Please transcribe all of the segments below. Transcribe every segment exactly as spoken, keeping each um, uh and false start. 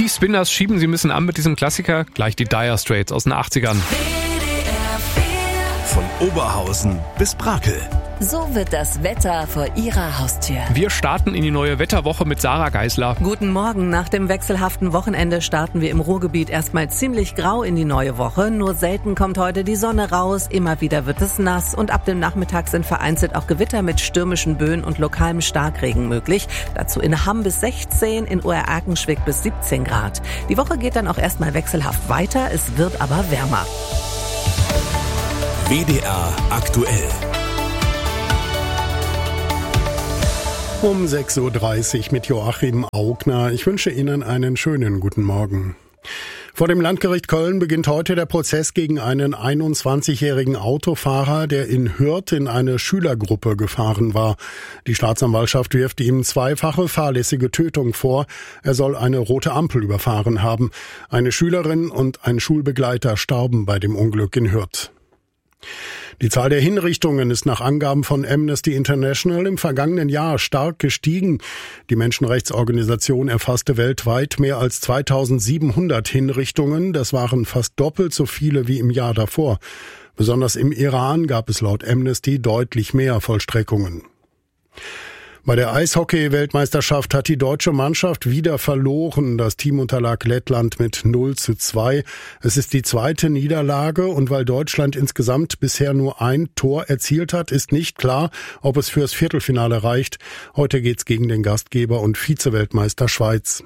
Spinners schieben sie ein bisschen an mit diesem Klassiker. Gleich die Dire Straits aus den achtzigern. Von Oberhausen bis Brakel. So wird das Wetter vor Ihrer Haustür. Wir starten in die neue Wetterwoche mit Sarah Geisler. Guten Morgen. Nach dem wechselhaften Wochenende starten wir im Ruhrgebiet erstmal ziemlich grau in die neue Woche. Nur selten kommt heute die Sonne raus. Immer wieder wird es nass und ab dem Nachmittag sind vereinzelt auch Gewitter mit stürmischen Böen und lokalem Starkregen möglich. Dazu in Hamm bis sechzehn, in Oer-Erkenschwick bis siebzehn Grad. Die Woche geht dann auch erstmal wechselhaft weiter. Es wird aber wärmer. W D R aktuell. Um sechs Uhr dreißig mit Joachim Augner. Ich wünsche Ihnen einen schönen guten Morgen. Vor dem Landgericht Köln beginnt heute der Prozess gegen einen einundzwanzigjährigen Autofahrer, der in Hürth in eine Schülergruppe gefahren war. Die Staatsanwaltschaft wirft ihm zweifache fahrlässige Tötung vor. Er soll eine rote Ampel überfahren haben. Eine Schülerin und ein Schulbegleiter starben bei dem Unglück in Hürth. Die Zahl der Hinrichtungen ist nach Angaben von Amnesty International im vergangenen Jahr stark gestiegen. Die Menschenrechtsorganisation erfasste weltweit mehr als zweitausendsiebenhundert Hinrichtungen. Das waren fast doppelt so viele wie im Jahr davor. Besonders im Iran gab es laut Amnesty deutlich mehr Vollstreckungen. Bei der Eishockey-Weltmeisterschaft hat die deutsche Mannschaft wieder verloren. Das Team unterlag Lettland mit null zu zwei. Es ist die zweite Niederlage und weil Deutschland insgesamt bisher nur ein Tor erzielt hat, ist nicht klar, ob es fürs Viertelfinale reicht. Heute geht's gegen den Gastgeber und Vize-Weltmeister Schweiz.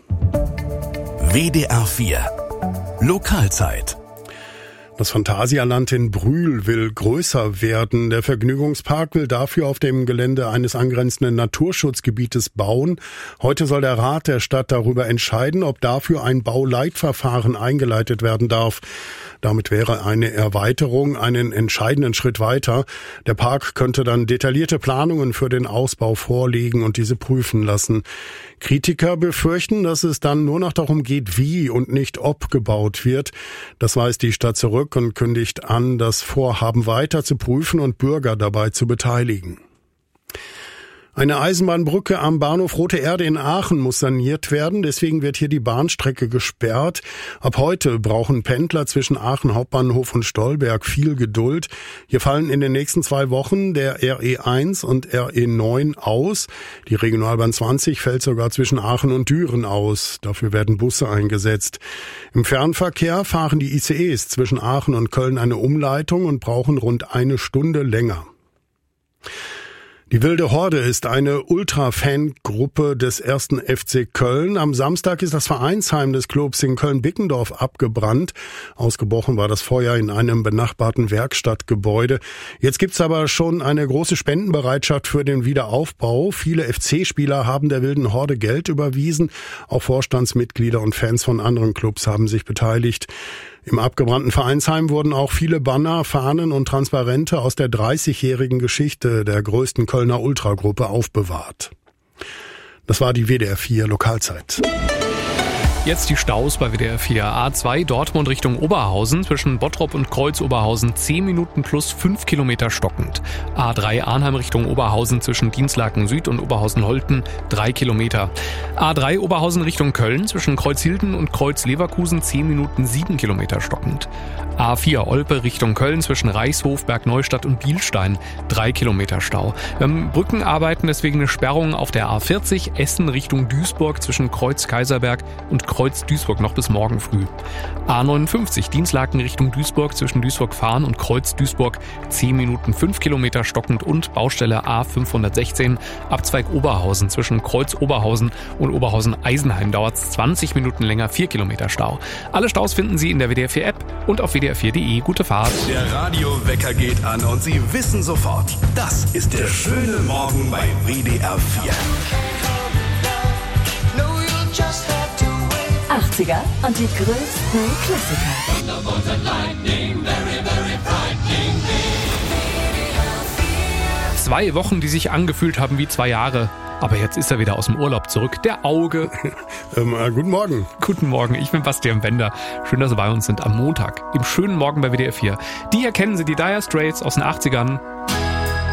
W D R vier Lokalzeit. Das Phantasialand in Brühl will größer werden. Der Vergnügungspark will dafür auf dem Gelände eines angrenzenden Naturschutzgebietes bauen. Heute soll der Rat der Stadt darüber entscheiden, ob dafür ein Bauleitverfahren eingeleitet werden darf. Damit wäre eine Erweiterung einen entscheidenden Schritt weiter. Der Park könnte dann detaillierte Planungen für den Ausbau vorlegen und diese prüfen lassen. Kritiker befürchten, dass es dann nur noch darum geht, wie und nicht ob gebaut wird. Das weist die Stadt zurück und kündigt an, das Vorhaben weiter zu prüfen und Bürger dabei zu beteiligen. Eine Eisenbahnbrücke am Bahnhof Rote Erde in Aachen muss saniert werden. Deswegen wird hier die Bahnstrecke gesperrt. Ab heute brauchen Pendler zwischen Aachen Hauptbahnhof und Stolberg viel Geduld. Hier fallen in den nächsten zwei Wochen der R E eins und R E neun aus. Die Regionalbahn zwanzig fällt sogar zwischen Aachen und Düren aus. Dafür werden Busse eingesetzt. Im Fernverkehr fahren die I C Es zwischen Aachen und Köln eine Umleitung und brauchen rund eine Stunde länger. Die Wilde Horde ist eine Ultra-Fan-Gruppe des ersten F C Köln. Am Samstag ist das Vereinsheim des Clubs in Köln-Bickendorf abgebrannt. Ausgebrochen war das Feuer in einem benachbarten Werkstattgebäude. Jetzt gibt's aber schon eine große Spendenbereitschaft für den Wiederaufbau. Viele F C-Spieler haben der Wilden Horde Geld überwiesen. Auch Vorstandsmitglieder und Fans von anderen Clubs haben sich beteiligt. Im abgebrannten Vereinsheim wurden auch viele Banner, Fahnen und Transparente aus der dreißigjährigen Geschichte der größten Kölner Ultragruppe aufbewahrt. Das war die W D R vier Lokalzeit. Jetzt die Staus bei W D R vier. A zwei Dortmund Richtung Oberhausen zwischen Bottrop und Kreuz-Oberhausen zehn Minuten plus fünf Kilometer stockend. A drei Arnheim Richtung Oberhausen zwischen Dienstlaken Süd und Oberhausen-Holten drei Kilometer. A drei Oberhausen Richtung Köln zwischen Kreuzhilden und Kreuz-Leverkusen zehn Minuten sieben Kilometer stockend. A vier Olpe Richtung Köln zwischen Reichshof, Bergneustadt und Bielstein drei Kilometer Stau. Wir haben Brückenarbeiten, deswegen eine Sperrung auf der A vierzig Essen Richtung Duisburg zwischen Kreuz-Kaiserberg und Kreuz-Duisburg noch bis morgen früh. A neunundfünfzig Dienstlaken Richtung Duisburg zwischen Duisburg-Fahren und Kreuz-Duisburg zehn Minuten fünf Kilometer stockend und Baustelle A fünfhundertsechzehn Abzweig Oberhausen zwischen Kreuz-Oberhausen und Oberhausen-Eisenheim dauert es zwanzig Minuten länger, vier Kilometer Stau. Alle Staus finden Sie in der W D R vier App und auf W D R vier Punkt de. Gute Fahrt. Der Radiowecker geht an und Sie wissen sofort, das ist der schöne Morgen bei W D R vier. achtziger und die größten Klassiker. Zwei Wochen, die sich angefühlt haben wie zwei Jahre. Aber jetzt ist er wieder aus dem Urlaub zurück. Der Auge. ähm, äh, guten Morgen. Guten Morgen, ich bin Bastian Bender. Schön, dass Sie bei uns sind am Montag. Im schönen Morgen bei W D R vier. Die hier kennen Sie, die Dire Straits aus den achtzigern.